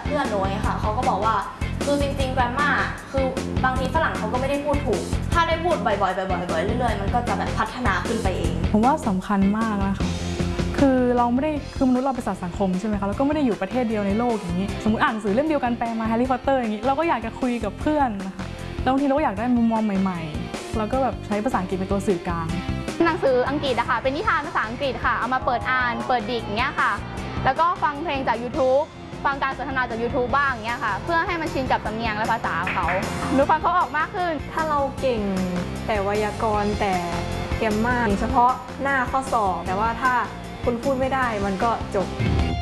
เพื่อนหนูค่ะเขาก็บอกว่าคือจริงๆแกรมมาคือบางทีฝรั่งเขาก็ไม่ได้พูดถูกถ้าได้พูดบ่อยๆเรื่อยๆมันก็จะแบบพัฒนาขึ้นไปเองผมว่าสำคัญมากนะคะคือเราไม่ได้คือมนุษย์เราเป็นสัตว์สังคมใช่ไหมคะแล้วก็ไม่ได้อยู่ประเทศเดียวในโลกอย่างนี้สมมติอ่านหนังสือเล่มเดียวกันแปลมาแฮร์รี่พอตเตอร์อย่างนี้เราก็อยากจะคุยกับเพื่อนนะคะแล้วบางทีเราก็อยากได้มุมมองใหม่ๆเราก็แบบใช้ภาษาอังกฤษเป็นตัวสื่อกลางหนังสืออังกฤษนะคะเป็นนิทานภาษาอังกฤษค่ะเอามาเปิดอ่านเปิดดิกอย่างเงี้ยค่ะแล้วก็ฟังเพลงจาก YouTube ฟังการสนทนาจาก YouTube บ้างอย่างเงี้ยค่ะเพื่อให้มันชินกับสำเนียงและภาษาเขาหนูฟังเขาออกมากขึ้นถ้าเราเก่งแต่ไวยากรณ์แต่แกรมมาเฉพาะหน้าข้อสอบแต่ว่าถ้าคุณพูดไม่ได้มันก็จบ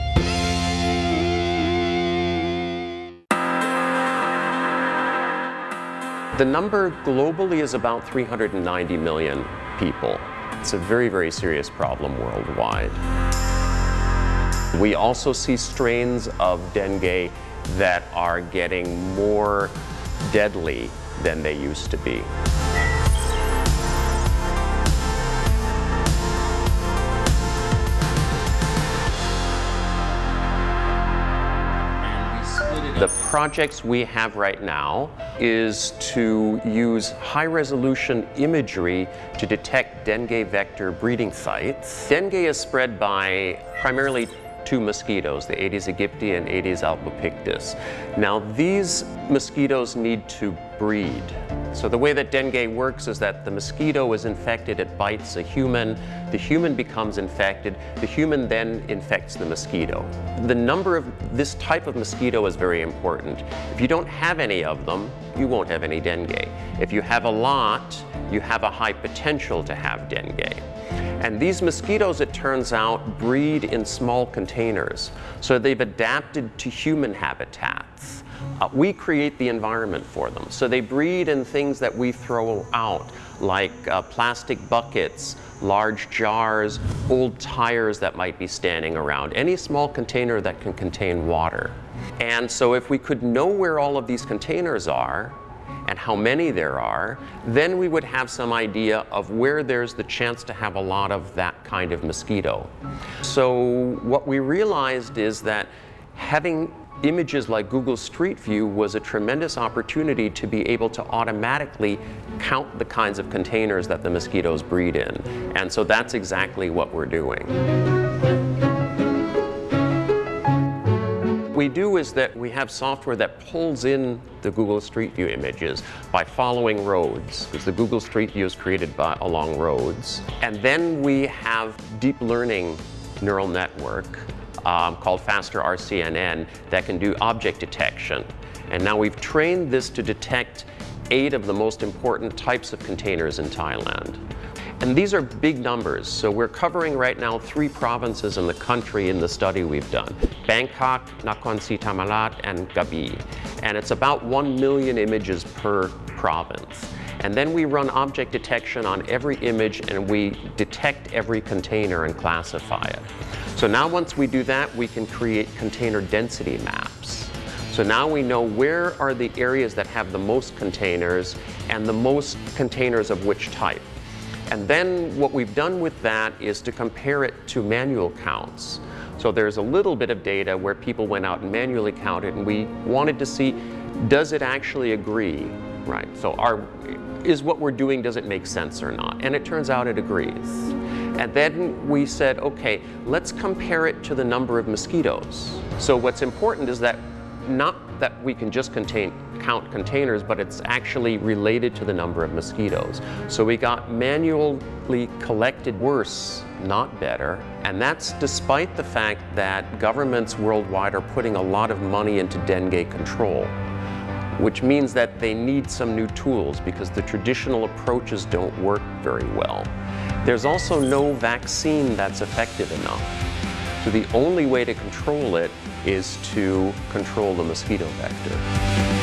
The number globally is about 390 million people. It's a very, very serious problem worldwide. We also see strains of dengue that are getting more deadly than they used to be. The projects we have right now is to use high-resolution imagery to detect dengue vector breeding sites. Dengue is spread by primarily two mosquitoes, the Aedes aegypti and Aedes albopictus. Now these mosquitoes need to breed. So the way that dengue works is that the mosquito is infected, it bites a human, the human becomes infected, the human then infects the mosquito. The number of this type of mosquito is very important. If you don't have any of them, you won't have any dengue. If you have a lot, you have a high potential to have dengue. And these mosquitoes, it turns out, breed in small containers. So they've adapted to human habitats. We create the environment for them. So they breed in things that we throw out, like plastic buckets, large jars, old tires that might be standing around, any small container that can contain water. And so if we could know where all of these containers are, and how many there are, then we would have some idea of where there's the chance to have a lot of that kind of mosquito. So what we realized is that having images like Google Street View was a tremendous opportunity to be able to automatically count the kinds of containers that the mosquitoes breed in. And so that's exactly what we're doing. What we do is that we have software that pulls in the Google Street View images by following roads, because the Google Street View is created along roads. And then we have deep learning neural network called Faster RCNN that can do object detection. And now we've trained this to detect 8 of the most important types of containers in Thailand. And these are big numbers, so we're covering right now 3 provinces in the country in the study we've done: Bangkok, Nakhon Si Thammarat, and Krabi. And it's about 1 million images per province. And then we run object detection on every image and we detect every container and classify it. So now once we do that, we can create container density maps. So now we know where are the areas that have the most containers and the most containers of which type. And then what we've done with that is to compare it to manual counts. So there's a little bit of data where people went out and manually counted, and we wanted to see, does it actually agree, right? So is what we're doing, does it make sense or not? And it turns out it agrees. And then we said, okay, let's compare it to the number of mosquitoes. So what's important is that not that we can just count containers, but it's actually related to the number of mosquitoes. So we got manually collected worse, not better. And that's despite the fact that governments worldwide are putting a lot of money into dengue control, which means that they need some new tools because the traditional approaches don't work very well. There's also no vaccine that's effective enough. So the only way to control it is to control the mosquito vector.